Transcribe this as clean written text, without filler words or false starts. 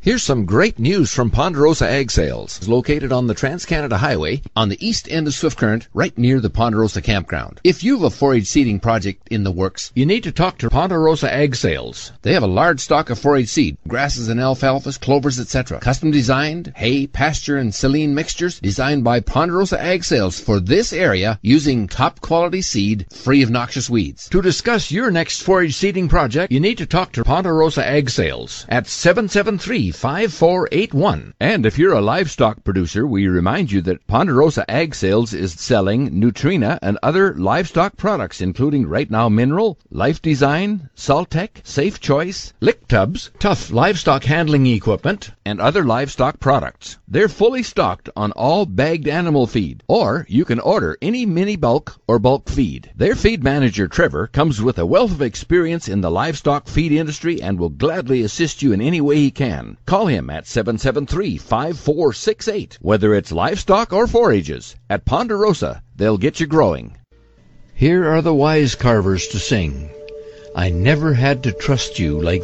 Here's some great news from Ponderosa Ag Sales. It's located on the Trans-Canada Highway on the east end of Swift Current, right near the Ponderosa Campground. If you have a forage seeding project in the works, you need to talk to Ponderosa Ag Sales. They have a large stock of forage seed, grasses and alfalfas, clovers, etc. Custom designed, hay, pasture, and saline mixtures designed by Ponderosa Ag Sales for this area using top quality seed free of noxious weeds. To discuss your next forage seeding project, you need to talk to Ponderosa Ag Sales at 773-5481. And if you're a livestock producer, we remind you that Ponderosa Ag Sales is selling Nutrina and other livestock products, including Right Now Mineral, Life Design, Saltec, Safe Choice, Lick Tubs, Tough livestock handling equipment, and other livestock products. They're fully stocked on all bagged animal feed, or you can order any mini bulk or bulk feed. Their feed manager, Trevor, comes with a wealth of experience in the livestock feed industry and will gladly assist you in any way he can. Call him at 773-5468. Whether it's livestock or forages, at Ponderosa, they'll get you growing. Here are the wise carvers to sing. I never had to trust you like